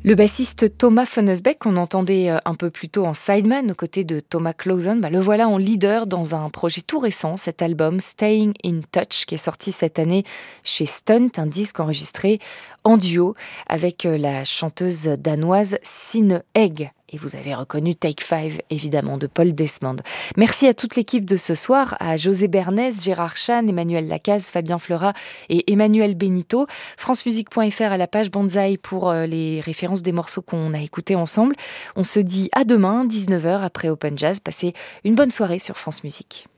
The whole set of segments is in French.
Le bassiste Thomas Fønesbeck, qu'on entendait un peu plus tôt en sideman aux côtés de Thomas Clausen, le voilà en leader dans un projet tout récent, cet album Staying in Touch, qui est sorti cette année chez Stunt, un disque enregistré en duo avec la chanteuse danoise Signe Egg. Et vous avez reconnu Take 5, évidemment, de Paul Desmond. Merci à toute l'équipe de ce soir, à José Bernès, Gérard Chan, Emmanuel Lacaze, Fabien Fleurat et Emmanuel Benito. francemusique.fr à la page Banzai pour les références des morceaux qu'on a écoutés ensemble. On se dit à demain, 19h, après Open Jazz. Passez une bonne soirée sur France Musique.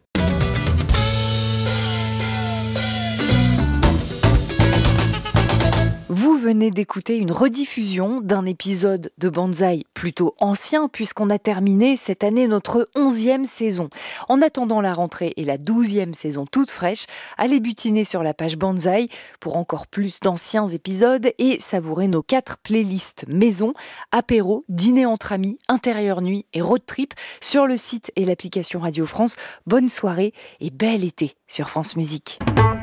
Vous venez d'écouter une rediffusion d'un épisode de Banzai plutôt ancien, puisqu'on a terminé cette année notre 11e saison. En attendant la rentrée et la 12e saison toute fraîche, allez butiner sur la page Banzai pour encore plus d'anciens épisodes et savourer nos 4 playlists maison, apéro, dîner entre amis, intérieur nuit et road trip sur le site et l'application Radio France. Bonne soirée et bel été sur France Musique.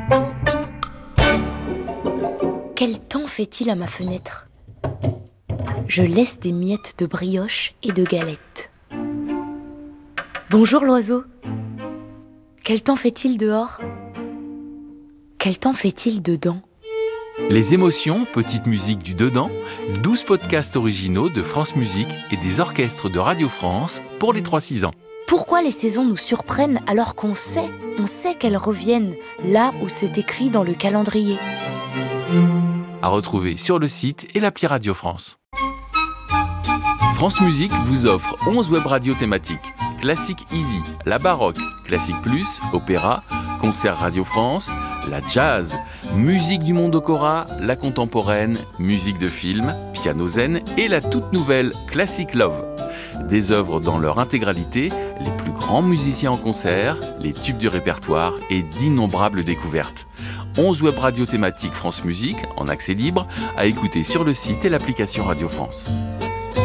Quel temps fait-il à ma fenêtre ? Je laisse des miettes de brioche et de galettes. Bonjour l'oiseau. Quel temps fait-il dehors ? Quel temps fait-il dedans ? Les émotions, petite musique du dedans, 12 podcasts originaux de France Musique et des orchestres de Radio France pour les 3-6 ans. Pourquoi les saisons nous surprennent alors qu'on sait qu'elles reviennent là où c'est écrit dans le calendrier ? À retrouver sur le site et l'appli Radio France. France Musique vous offre 11 web radios thématiques. Classique Easy, la baroque, Classique Plus, opéra, concert Radio France, la jazz, musique du monde Okora, la contemporaine, musique de film, piano zen et la toute nouvelle Classic Love. Des œuvres dans leur intégralité, les plus grands musiciens en concert, les tubes du répertoire et d'innombrables découvertes. 11 web radios thématiques France Musique, en accès libre, à écouter sur le site et l'application Radio France.